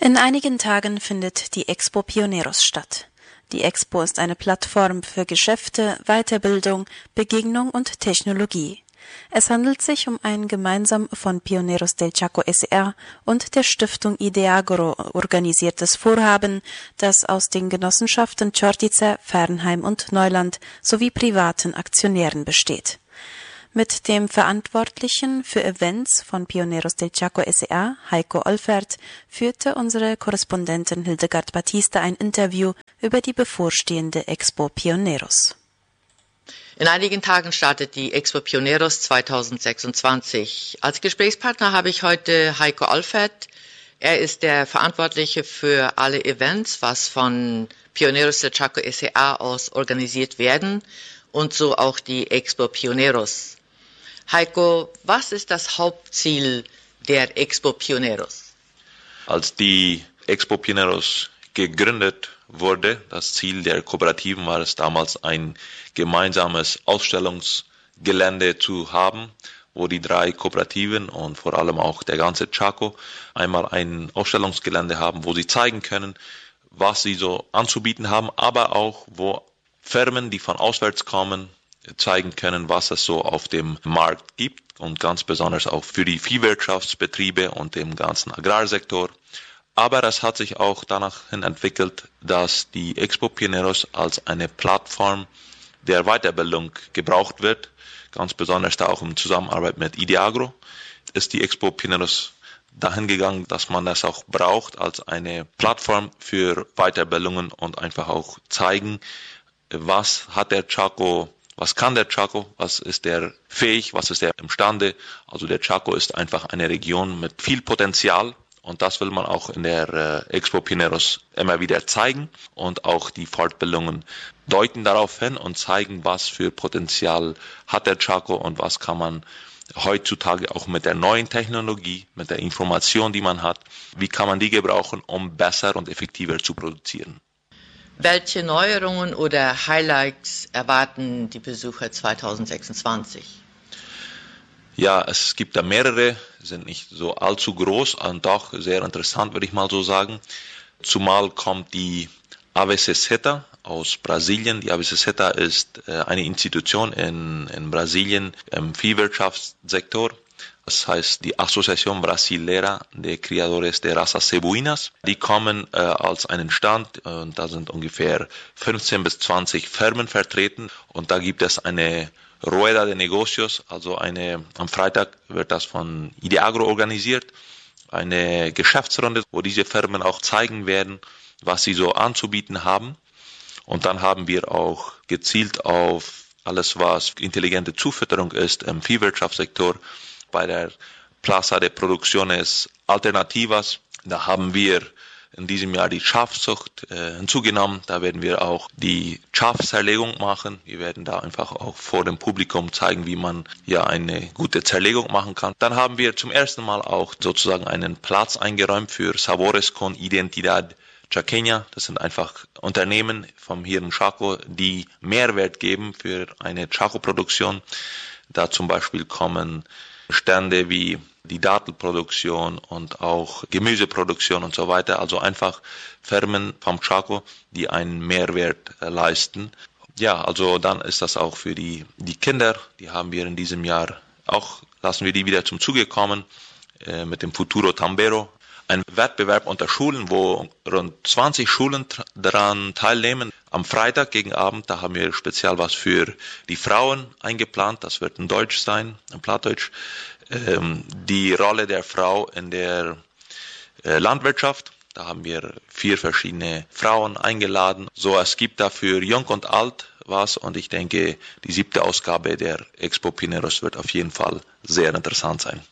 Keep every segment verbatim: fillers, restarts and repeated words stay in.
In einigen Tagen findet die Expo Pioneros statt. Die Expo ist eine Plattform für Geschäfte, Weiterbildung, Begegnung und Technologie. Es handelt sich um ein gemeinsam von Pioneros del Chaco S R und der Stiftung Ideagro organisiertes Vorhaben, das aus den Genossenschaften Chortice, Fernheim und Neuland sowie privaten Aktionären besteht. Mit dem Verantwortlichen für Events von Pioneros del Chaco S R, Heiko Olfert, führte unsere Korrespondentin Hildegard Batista ein Interview über die bevorstehende Expo Pioneros. In einigen Tagen startet die Expo Pioneros zweitausendsechsundzwanzig. Als Gesprächspartner habe ich heute Heiko Olfert. Er ist der Verantwortliche für alle Events, was von Pioneros del Chaco S R aus organisiert werden und so auch die Expo Pioneros. Heiko, was ist das Hauptziel der Expo Pioneros? Als die Expo Pioneros gegründet wurde, das Ziel der Kooperativen war es damals, ein gemeinsames Ausstellungsgelände zu haben, wo die drei Kooperativen und vor allem auch der ganze Chaco einmal ein Ausstellungsgelände haben, wo sie zeigen können, was sie so anzubieten haben, aber auch wo Firmen, die von auswärts kommen, zeigen können, was es so auf dem Markt gibt und ganz besonders auch für die Viehwirtschaftsbetriebe und den ganzen Agrarsektor. Aber es hat sich auch danach hin entwickelt, dass die Expo Pioneros als eine Plattform der Weiterbildung gebraucht wird. Ganz besonders da auch in Zusammenarbeit mit Ideagro ist die Expo Pioneros dahin gegangen, dass man das auch braucht als eine Plattform für Weiterbildungen und einfach auch zeigen, was hat der Chaco, was kann der Chaco, was ist der fähig, was ist der imstande. Also der Chaco ist einfach eine Region mit viel Potenzial und das will man auch in der äh, Expo Pioneros immer wieder zeigen und auch die Fortbildungen deuten darauf hin und zeigen, was für Potenzial hat der Chaco und was kann man heutzutage auch mit der neuen Technologie, mit der Information, die man hat, wie kann man die gebrauchen, um besser und effektiver zu produzieren. Welche Neuerungen oder Highlights erwarten die Besucher zweitausendsechsundzwanzig? Ja, es gibt da mehrere, sind nicht so allzu groß und doch sehr interessant, würde ich mal so sagen. Zumal kommt die AVCSETA aus Brasilien. Die AVCSETA ist eine Institution in, in Brasilien im Viehwirtschaftssektor. Das heißt die Asociación Brasilera de Criadores de Razas Cebuinas. Die kommen äh, als einen Stand und da sind ungefähr fünfzehn bis zwanzig Firmen vertreten und da gibt es eine Rueda de Negocios, also eine, am Freitag wird das von Ideagro organisiert, eine Geschäftsrunde, wo diese Firmen auch zeigen werden, was sie so anzubieten haben. Und dann haben wir auch gezielt auf alles, was intelligente Zufütterung ist im Viehwirtschaftssektor, bei der Plaza de Producciones Alternativas. Da haben wir in diesem Jahr die Schafzucht äh, hinzugenommen. Da werden wir auch die Schafzerlegung machen. Wir werden da einfach auch vor dem Publikum zeigen, wie man ja eine gute Zerlegung machen kann. Dann haben wir zum ersten Mal auch sozusagen einen Platz eingeräumt für Sabores con Identidad Chaqueña. Das sind einfach Unternehmen vom hier in Chaco, die Mehrwert geben für eine Chaco-Produktion. Da zum Beispiel kommen Stände wie die Dattelproduktion und auch Gemüseproduktion und so weiter. Also einfach Firmen vom Chaco, die einen Mehrwert äh, leisten. Ja, also dann ist das auch für die, die Kinder, die haben wir in diesem Jahr auch, lassen wir die wieder zum Zuge kommen äh, mit dem Futuro Tambero. Ein Wettbewerb unter Schulen, wo rund zwanzig Schulen daran teilnehmen. Am Freitag gegen Abend, da haben wir speziell was für die Frauen eingeplant. Das wird in Deutsch sein, in Plattdeutsch. Ähm, die Rolle der Frau in der äh, Landwirtschaft. Da haben wir vier verschiedene Frauen eingeladen. So, es gibt da für Jung und Alt was. Und ich denke, die siebte Ausgabe der Expo Pioneros wird auf jeden Fall sehr interessant sein.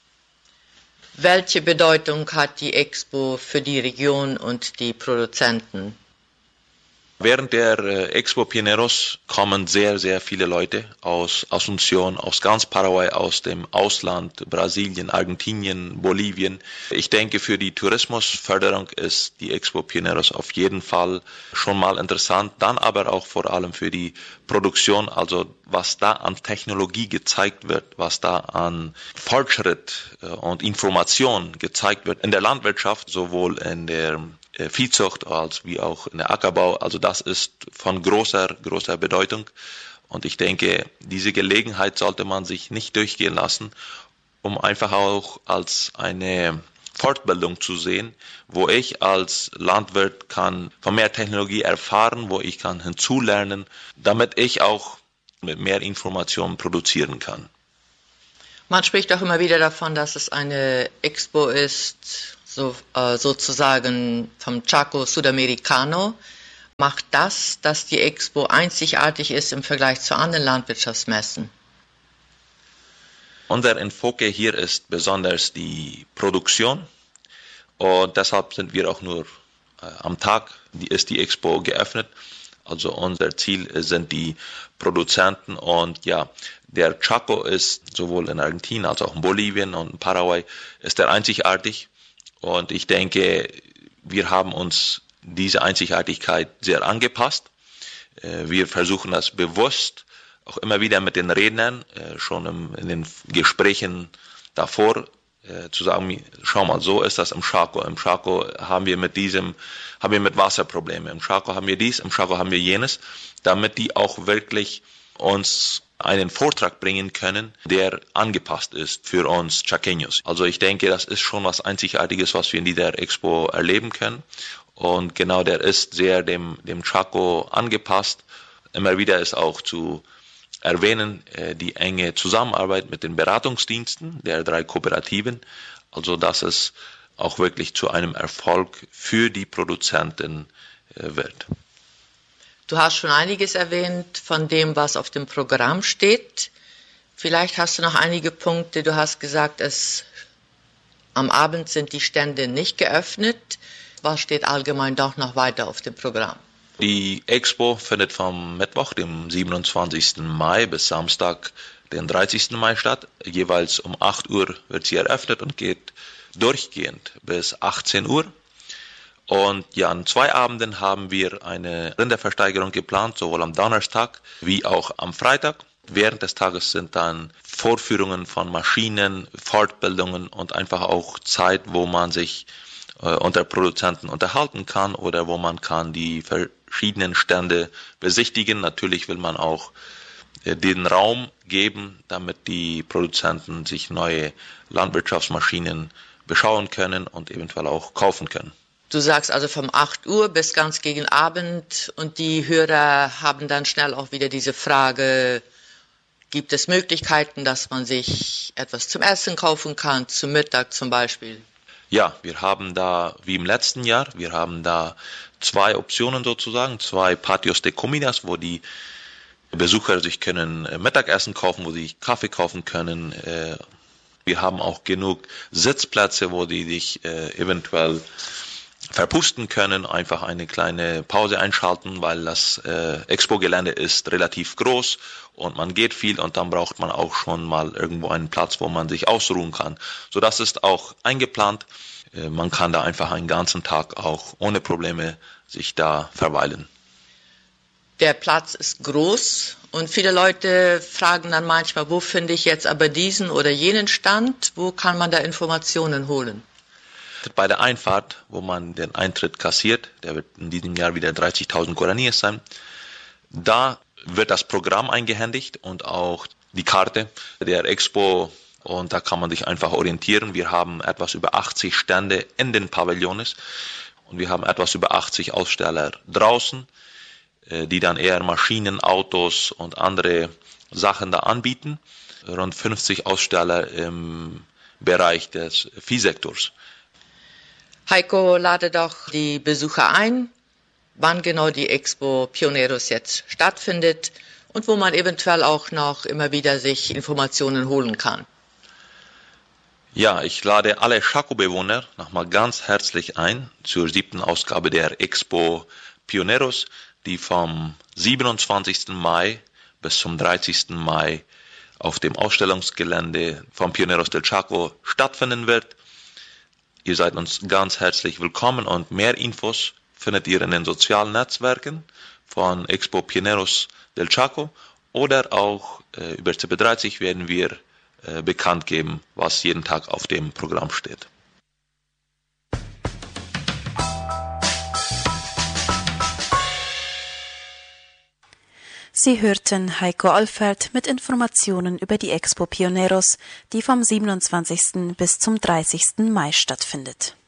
Welche Bedeutung hat die Expo für die Region und die Produzenten? Während der äh, Expo Pioneros kommen sehr, sehr viele Leute aus Asunción, aus ganz Paraguay, aus dem Ausland, Brasilien, Argentinien, Bolivien. Ich denke, für die Tourismusförderung ist die Expo Pioneros auf jeden Fall schon mal interessant, dann aber auch vor allem für die Produktion, also was da an Technologie gezeigt wird, was da an Fortschritt äh, und Information gezeigt wird in der Landwirtschaft, sowohl in der Viehzucht als wie auch in der Ackerbau. Also das ist von großer, großer Bedeutung. Und ich denke, diese Gelegenheit sollte man sich nicht durchgehen lassen, um einfach auch als eine Fortbildung zu sehen, wo ich als Landwirt kann von mehr Technologie erfahren, wo ich kann hinzulernen, damit ich auch mit mehr Informationen produzieren kann. Man spricht auch immer wieder davon, dass es eine Expo ist, so, äh, sozusagen vom Chaco Sudamericano. Macht das, dass die Expo einzigartig ist im Vergleich zu anderen Landwirtschaftsmessen? Unser Enfoque hier ist besonders die Produktion und deshalb sind wir auch nur äh, am Tag, die, ist die Expo geöffnet. Also unser Ziel sind die Produzenten und ja, der Chaco ist sowohl in Argentinien als auch in Bolivien und in Paraguay ist er einzigartig. Und ich denke, wir haben uns diese Einzigartigkeit sehr angepasst. Wir versuchen das bewusst, auch immer wieder mit den Rednern, schon in den Gesprächen davor, zu sagen, schau mal, so ist das im Chaco. Im Chaco haben wir mit diesem, haben wir mit Wasserprobleme. Im Chaco haben wir dies, im Chaco haben wir jenes, damit die auch wirklich uns einen Vortrag bringen können, der angepasst ist für uns Chaqueños. Also ich denke, das ist schon was Einzigartiges, was wir in dieser Expo erleben können. Und genau der ist sehr dem, dem Chaco angepasst. Immer wieder ist auch zu erwähnen, die enge Zusammenarbeit mit den Beratungsdiensten der drei Kooperativen. Also dass es auch wirklich zu einem Erfolg für die Produzenten wird. Du hast schon einiges erwähnt von dem, was auf dem Programm steht. Vielleicht hast du noch einige Punkte. Du hast gesagt, es, am Abend sind die Stände nicht geöffnet. Was steht allgemein doch noch weiter auf dem Programm? Die Expo findet vom Mittwoch, dem siebenundzwanzigsten Mai bis Samstag, den dreißigsten Mai statt. Jeweils um acht Uhr wird sie eröffnet und geht durchgehend bis achtzehn Uhr. Und ja, an zwei Abenden haben wir eine Rinderversteigerung geplant, sowohl am Donnerstag wie auch am Freitag. Während des Tages sind dann Vorführungen von Maschinen, Fortbildungen und einfach auch Zeit, wo man sich äh, unter Produzenten unterhalten kann oder wo man kann die verschiedenen Stände besichtigen. Natürlich will man auch äh, den Raum geben, damit die Produzenten sich neue Landwirtschaftsmaschinen beschauen können und eventuell auch kaufen können. Du sagst also vom acht Uhr bis ganz gegen Abend und die Hörer haben dann schnell auch wieder diese Frage, gibt es Möglichkeiten, dass man sich etwas zum Essen kaufen kann, zum Mittag zum Beispiel? Ja, wir haben da, wie im letzten Jahr, wir haben da zwei Optionen sozusagen, zwei Patios de Comidas, wo die Besucher sich können Mittagessen kaufen, wo sie Kaffee kaufen können. Wir haben auch genug Sitzplätze, wo die sich eventuell verpusten können, einfach eine kleine Pause einschalten, weil das äh, Expo-Gelände ist relativ groß und man geht viel und dann braucht man auch schon mal irgendwo einen Platz, wo man sich ausruhen kann. So, das ist auch eingeplant. Äh, man kann da einfach einen ganzen Tag auch ohne Probleme sich da verweilen. Der Platz ist groß und viele Leute fragen dann manchmal, wo finde ich jetzt aber diesen oder jenen Stand? Wo kann man da Informationen holen? Bei der Einfahrt, wo man den Eintritt kassiert, der wird in diesem Jahr wieder dreißigtausend Guaraníes sein, da wird das Programm eingehändigt und auch die Karte der Expo und da kann man sich einfach orientieren. Wir haben etwas über achtzig Stände in den Pavillons und wir haben etwas über achtzig Aussteller draußen, die dann eher Maschinen, Autos und andere Sachen da anbieten. Rund fünfzig Aussteller im Bereich des Viehsektors. Heiko, lade doch die Besucher ein, wann genau die Expo Pioneros jetzt stattfindet und wo man eventuell auch noch immer wieder sich Informationen holen kann. Ja, ich lade alle Chaco-Bewohner nochmal ganz herzlich ein zur siebten Ausgabe der Expo Pioneros, die vom siebenundzwanzigsten Mai bis zum dreißigsten Mai auf dem Ausstellungsgelände vom Pioneros del Chaco stattfinden wird. Ihr seid uns ganz herzlich willkommen und mehr Infos findet ihr in den sozialen Netzwerken von Expo Pioneros del Chaco oder auch äh, über C P dreißig werden wir äh, bekannt geben, was jeden Tag auf dem Programm steht. Sie hörten Heiko Olfert mit Informationen über die Expo Pioneros, die vom siebenundzwanzigsten bis zum dreißigsten Mai stattfindet.